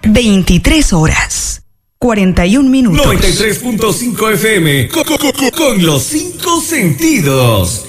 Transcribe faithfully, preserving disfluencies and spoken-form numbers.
veintitrés horas, cuarenta y un minutos. noventa y tres punto cinco F M, con, con, con, con los cinco sentidos.